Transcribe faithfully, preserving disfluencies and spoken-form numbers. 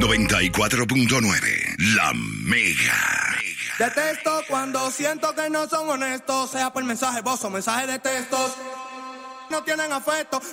noventa y cuatro punto nueve, La Mega. Detesto cuando siento que no son honestos, sea por mensaje, voz o mensaje de textos. No tienen afecto,